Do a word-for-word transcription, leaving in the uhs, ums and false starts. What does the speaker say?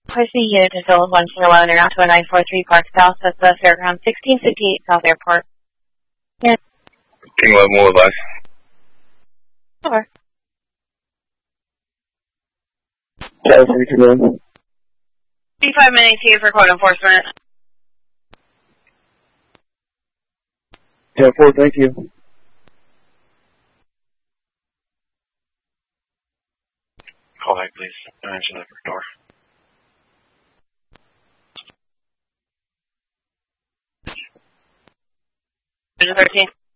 Pushing unit to Phillips one two one, and out to a nine four three Park South, that's the Fairground sixteen fifty-eight South Airport. Yeah. King eleven will advise. Over. Yeah, three two one. fifty-five minutes here for code enforcement. Yeah, four, thank you. Call back, please. Answer that door. thirteen.